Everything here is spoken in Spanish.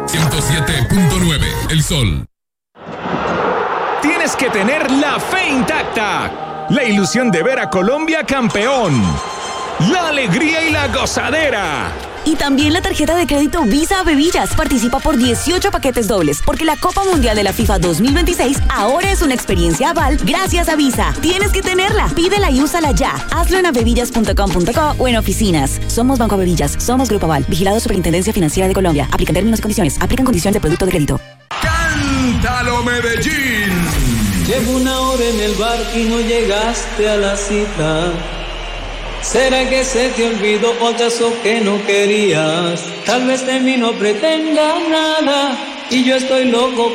107.9 El Sol. Tienes que tener la fe intacta, la ilusión de ver a Colombia campeón, la alegría y la gozadera. Y también la tarjeta de crédito Visa Bebillas participa por 18 paquetes dobles, porque la Copa Mundial de la FIFA 2026 ahora es una experiencia aval gracias a Visa. Tienes que tenerla. Pídela y úsala ya. Hazlo en avevillas.com.co o en oficinas. Somos Banco Avevillas. Somos Grupo Aval. Vigilado Superintendencia Financiera de Colombia. Aplican términos y condiciones. Aplican condiciones de producto de crédito. ¡Cántalo, Medellín! Llevo una hora en el bar y no llegaste a la cita. ¿Será que se te olvidó o acaso que no querías? Tal vez de mí no pretenda nada y yo estoy loco